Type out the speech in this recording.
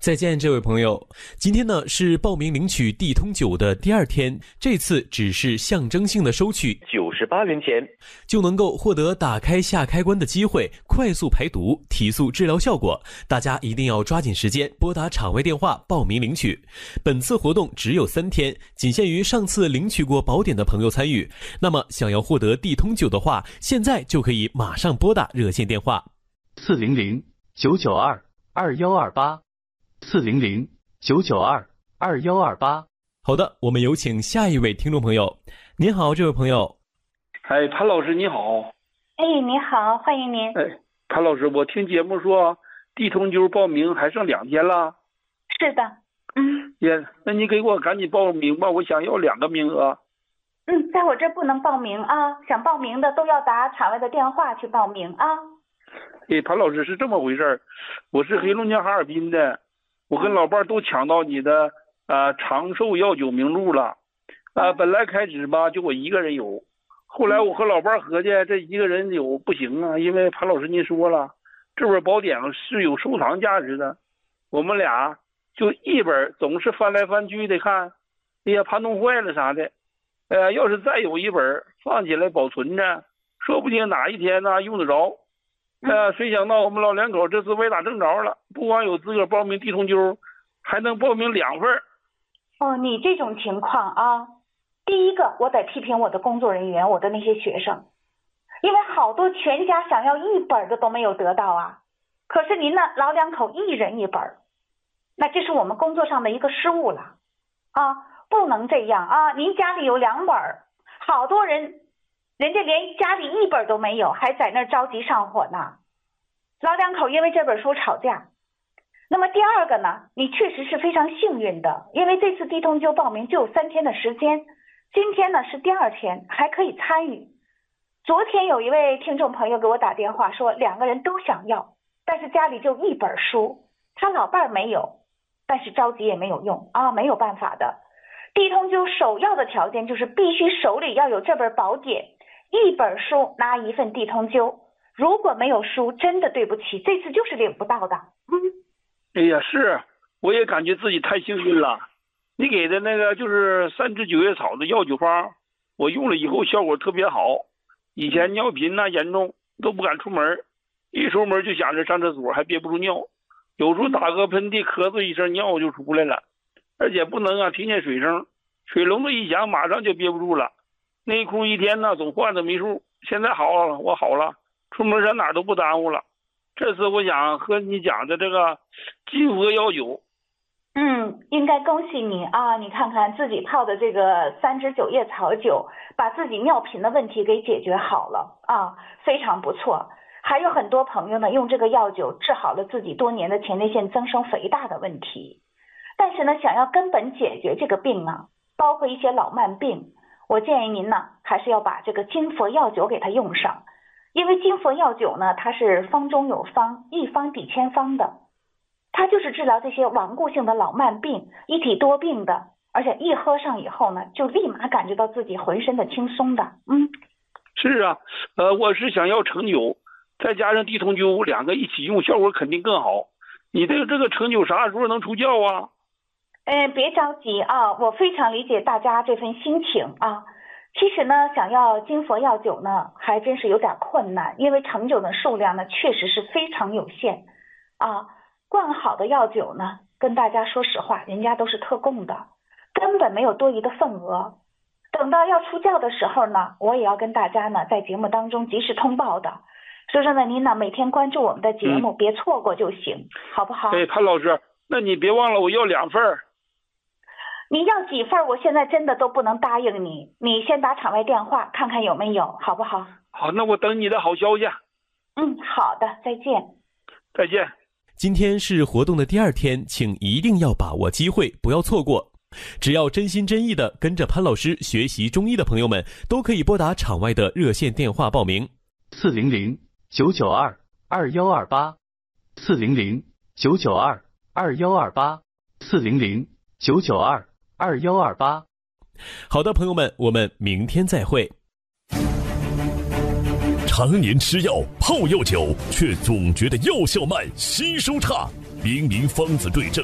再见，这位朋友。今天呢是报名领取地通9的第2天，这次只是象征性的收取 98元钱， 就能够获得打开下开关的机会，快速排毒，提速治疗效果。大家一定要抓紧时间拨打场外电话报名领取。本次活动只有3天，仅限于上次领取过宝典的朋友参与。那么想要获得地通9的话，现在就可以马上拨打热线电话 400-992-2128，400-992-2128。 好的，我们有请下一位听众朋友。您好，这位朋友。 哎，潘老师你好。 哎，你好，欢迎您。 哎，潘老师，我听节目说地通9报名还剩2天了。 是的， 那你给我赶紧报名吧，我想要2个名额。 在我这不能报名啊，想报名的都要打场外的电话去报名啊。 哎，潘老师是这么回事，我是黑龙江哈尔滨的，我跟老伴都抢到你的长寿药酒名录了。本来开始吧就我一个人有，后来我和老伴合计这一个人有不行啊，因为潘老师您说了这本宝典是有收藏价值的，我们俩就一本总是翻来翻去的看，哎呀怕弄坏了啥的，要是再有一本放起来保存着，说不定哪一天呢用得着。谁想到我们老两口这次歪打正着了，不光有资格报名地通9，还能报名2份。 你这种情况啊，第一个我得批评我的工作人员，我的那些学生，因为好多全家想要一本的都没有得到啊。可是您呢，老两口一人一本，那这是我们工作上的一个失误了啊，不能这样啊！您家里有2本，好多人人家连家里1本都没有，还在那儿着急上火呢。老两口因为这本书吵架。那么第二个呢，你确实是非常幸运的，因为这次地通9报名就有3天的时间，今天呢是第2天，还可以参与。昨天有一位听众朋友给我打电话说2个人都想要，但是家里就1本书，他老伴没有，但是着急也没有用啊，没有办法的。地通9首要的条件就是必须手里要有这本宝典，1本书拿1份地通9，如果没有书，真的对不起，这次就是领不到的。 哎呀，是，我也感觉自己太幸运了。你给的那个就是3支9叶草的药酒方，我用了以后效果特别好。以前尿频严重，都不敢出门，一出门就想着上厕所，还憋不住尿，有时候打个喷嚏咳嗽一声尿就出来了，而且不能听见水声，水龙头一响马上就憋不住了，内裤一天呢总换的没数。现在好了，我好了，出门上哪儿都不耽误了。这次我想和你讲的这个金佛药酒。 应该恭喜你啊！你看看自己泡的这个3支9叶草酒，把自己尿频的问题给解决好了啊，非常不错。还有很多朋友呢，用这个药酒治好了自己多年的前列腺增生肥大的问题。但是呢，想要根本解决这个病啊，包括一些老慢病，我建议您呢，还是要把这个金佛药酒给它用上。因为金佛药酒呢，它是方中有方，一方抵千方的，它就是治疗这些顽固性的老慢病、一体多病的，而且一喝上以后呢，就立马感觉到自己浑身的轻松的。 是啊，我是想要成酒，再加上地通92个一起用，效果肯定更好。你的这个成酒啥时候能出窖啊？ 别着急啊，我非常理解大家这份心情啊。其实呢，想要金佛药酒呢，还真是有点困难，因为成酒的数量呢，确实是非常有限啊。灌好的药酒呢，跟大家说实话，人家都是特供的，根本没有多余的份额。等到要出窖的时候呢，我也要跟大家呢，在节目当中及时通报的。所以说呢，您呢每天关注我们的节目，别错过就行，好不好？ 潘老师，那你别忘了我要2份。 你要几份？我现在真的都不能答应你，你先打场外电话看看有没有，好不好？ 好，那我等你的好消息。 好的，再见。 再见。 今天是活动的第2天，请一定要把握机会，不要错过。只要真心真意的跟着潘老师学习中医的朋友们，都可以拨打场外的热线电话报名。 400-992-2128，400-992-2128。 好的，朋友们，我们明天再会。 常年吃药泡药酒，却总觉得药效慢，吸收差，明明方子对症，